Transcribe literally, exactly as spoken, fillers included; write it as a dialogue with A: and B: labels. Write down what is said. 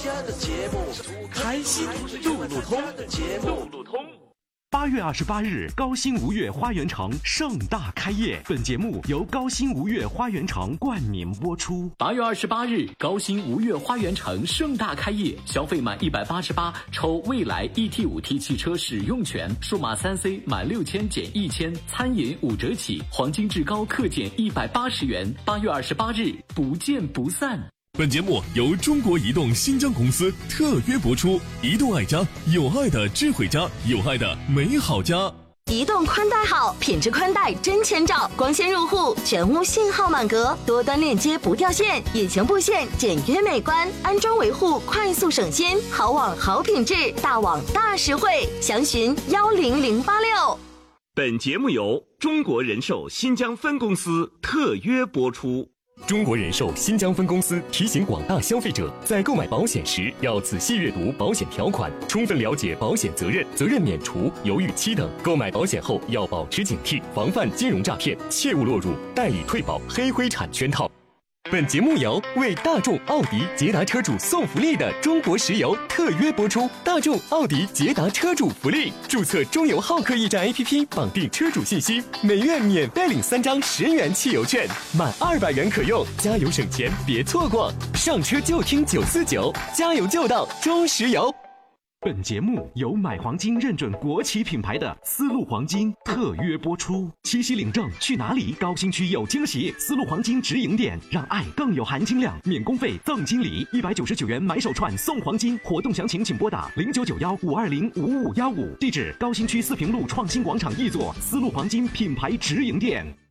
A: 开心路路通，路路通。八月二十八日，高新吴越花园城盛大开业。本节目由高新吴越花园城冠名播出。
B: 八月二十八日，高新吴越花园城盛大开业，消费满一百八十八抽蔚来 E T 五 T 汽车使用权，数码三 C 满六千减一千，餐饮五折起，黄金至高克减一百八十元。八月二十八日，不见不散。
C: 本节目由中国移动新疆公司特约播出。移动爱家，有爱的智慧家，有爱的美好家。
D: 移动宽带好，品质宽带真千兆，光纤入户，全屋信号满格，多端链接不掉线，引擎布线简约美观，安装维护快速省心，好网好品质，大网大实惠，详询幺零零八六。
A: 本节目由中国人寿新疆分公司特约播出。
E: 中国人寿新疆分公司提醒广大消费者，在购买保险时要仔细阅读保险条款，充分了解保险责任、责任免除、犹豫期等。购买保险后要保持警惕，防范金融诈骗，切勿落入代理退保、黑灰产圈套。本节目由为大众、奥迪、捷达车主送福利的中国石油特约播出。大众、奥迪、捷达车主福利：注册中油浩克驿站 A P P， 绑定车主信息，每月免费领三张十元汽油券，满二百元可用，加油省钱，别错过！上车就听九四九，加油就到中石油。
A: 本节目由买黄金认准国企品牌的丝路黄金特约播出。七夕领证去哪里？高新区有惊喜，丝路黄金直营店，让爱更有含金量，免工费赠金礼，一百九十九元买手串送黄金。活动详情请拨打零九九幺五二零五五幺五。地址：高新区四平路创新广场一座丝路黄金品牌直营店。